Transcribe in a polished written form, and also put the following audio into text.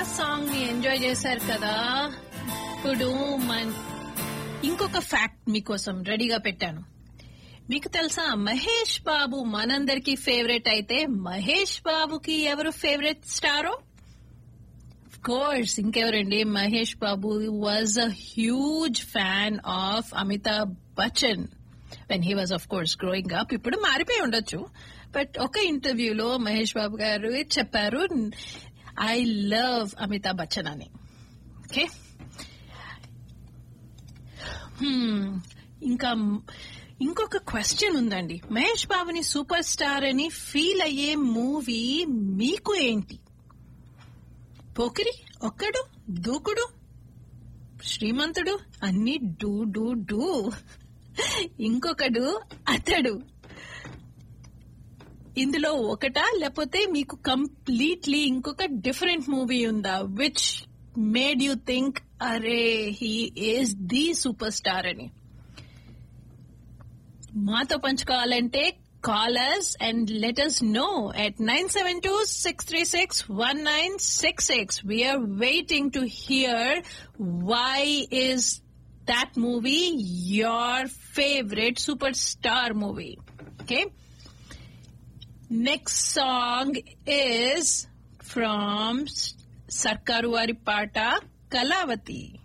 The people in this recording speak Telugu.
సాంగ్ ని ఎంజాయ్ చేశారు కదా. ఇప్పుడు ఇంకొక ఫ్యాక్ట్ మీకోసం రెడీగా పెట్టాను. మీకు తెలుసా మహేష్ బాబు మనందరికీ ఫేవరెట్ అయితే మహేష్ బాబుకి ఎవరు favourite స్టారో? Of course ఇంకెవరండి, Mahesh Babu was a huge fan of Amitabh Bachchan when he was of course growing up. ఇప్పుడు మారిపోయి ఉండొచ్చు, బట్ ఒక ఇంటర్వ్యూలో మహేష్ బాబు గారు చెప్పారు, ఐ లవ్ అమితాబ్ బచ్చన్ అని. ఓకే, ఇంకా ఇంకొక క్వశ్చన్ ఉందండి. మహేష్ బాబుని సూపర్ స్టార్ అని ఫీల్ అయ్యే మూవీ మీకు ఏంటి? పోకిరి, ఒక్కడు, దూకుడు, శ్రీమంతుడు, అన్ని డూ డూ డూ, ఇంకొకడు అతడు. ఇందులో ఒకటా, లేకపోతే మీకు కంప్లీట్లీ ఇంకొక డిఫరెంట్ మూవీ ఉందా విచ్ మేడ్ యూ థింక్ అరే he is the super star అని? మాతో పంచుకోవాలంటే call us and let us know at 972-636-1966. We are waiting to hear why is that movie your favorite superstar movie. Okay? Next song is from Sarkaru Vari Pata, Kalavati.